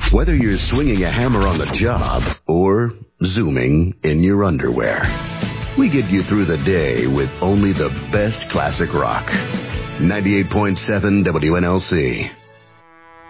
Whether you're swinging a hammer on the job or zooming in your underwear, we get you through the day with only the best classic rock. 98.7 WNLC.